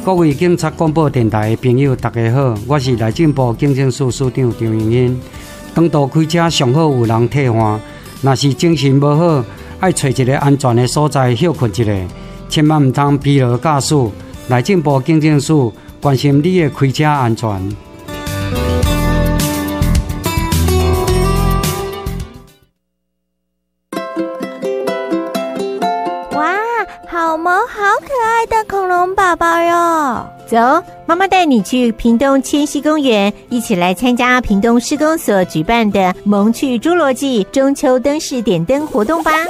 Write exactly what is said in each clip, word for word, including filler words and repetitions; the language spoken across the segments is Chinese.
各位警察广播电台的朋友，大家好，我是内政部警政署署长张荣英。当道开车上好有人替换，若是精神无好，爱找一个安全的所在休困一下，千万唔通疲劳驾驶。内政部警政署关心你的开车安全。 哇，好萌好可爱的恐龙宝宝哟！ 走，妈妈带你去屏东千禧公园，一起来参加屏东市公所举办的萌趣侏罗纪中秋灯饰点灯活动吧。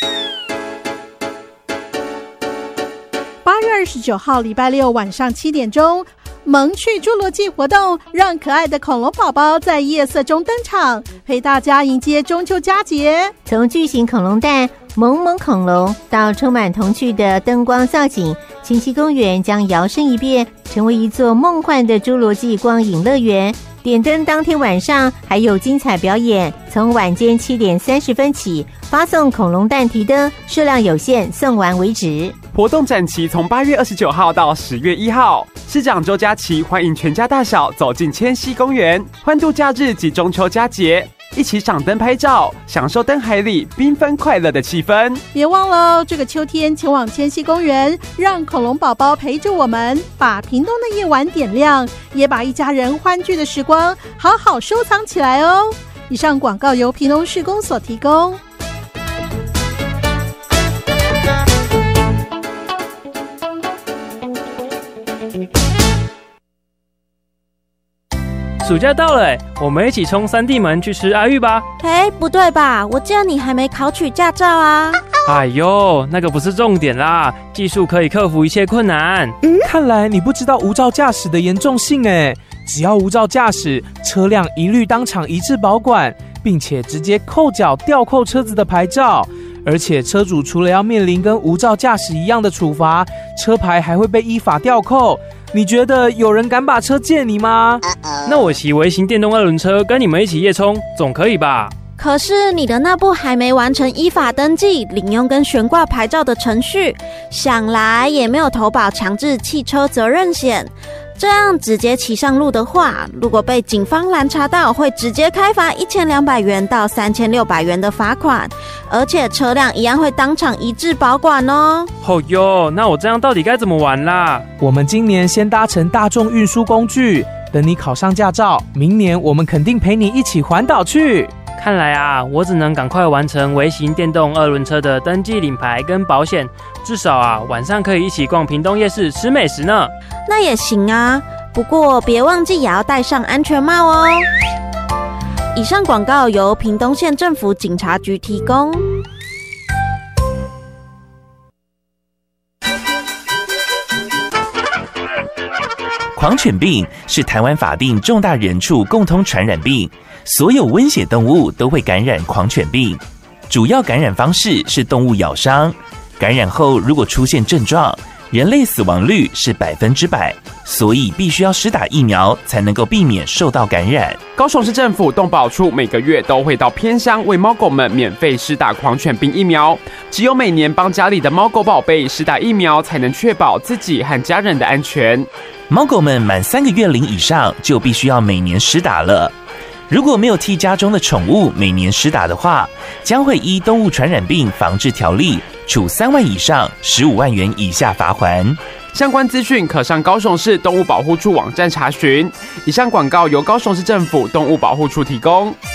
八月二十九号礼拜六晚上七点钟，萌趣侏罗纪活动让可爱的恐龙宝宝在夜色中登场，陪大家迎接中秋佳节。 从巨型恐龙蛋、萌萌恐龙到充满童趣的灯光造景，千禧公园将摇身一变，成为一座梦幻的侏罗纪光影乐园。点灯当天晚上还有精彩表演，从晚间七点三十分起发送恐龙蛋提灯，数量有限，送完为止。 活动展期从八月二十九号到十月一号。市长周佳琪欢迎全家大小走进千禧公园，欢度假日及中秋佳节，一起赏灯拍照，享受灯海里缤纷快乐的气氛。 别忘了这个秋天前往千禧公园，让恐龙宝宝陪着我们，把屏东的夜晚点亮，也把一家人欢聚的时光好好收藏起来哦。以上广告由屏东市公所提供。 暑假到了，我们一起冲三地门去吃阿玉吧。 哎，不对吧？我记得你还没考取驾照啊。 哎呦，那个不是重点啦，技术可以克服一切困难。 嗯、看来你不知道无照驾驶的严重性哎，只要无照驾驶，车辆一律当场移至保管，并且直接扣缴吊扣车子的牌照。而且车主除了要面临跟无照驾驶一样的处罚，车牌还会被依法吊扣。你觉得有人敢把车借你吗？ 那我骑微型电动二轮车跟你们一起夜冲，总可以吧？ 可是你的那部还没完成依法登记、领用跟悬挂牌照的程序，想来也没有投保强制汽车责任险。这样直接骑上路的话，如果被警方拦查到，会直接开罚一千两百元到三千六百元的罚款，而且车辆一样会当场移至保管哦。 哦哟，那我这样到底该怎么玩啦？ 我们今年先搭乘大众运输工具，等你考上驾照，明年我们肯定陪你一起环岛去。 看来啊，我只能赶快完成微型电动二轮车的登记、领牌跟保险，至少啊，晚上可以一起逛屏东夜市吃美食呢。 那也行啊，不过别忘记也要戴上安全帽哦。以上广告由屏东县政府警察局提供。 狂犬病是台湾法定重大人畜共通传染病，所有温血动物都会感染狂犬病。主要感染方式是动物咬伤，感染后如果出现症状，人类死亡率是百分之百，所以必须要施打疫苗才能够避免受到感染。 高雄市政府动保处每个月都会到偏乡为猫狗们免费施打狂犬病疫苗，只有每年帮家里的猫狗宝贝施打疫苗，才能确保自己和家人的安全。 猫狗们满三个月龄以上就必须要每年施打了。如果没有替家中的宠物每年施打的话，将会依动物传染病防治条例处三万以上十五万元以下罚锾。 相关资讯可上高雄市动物保护处网站查询。以上广告由高雄市政府动物保护处提供。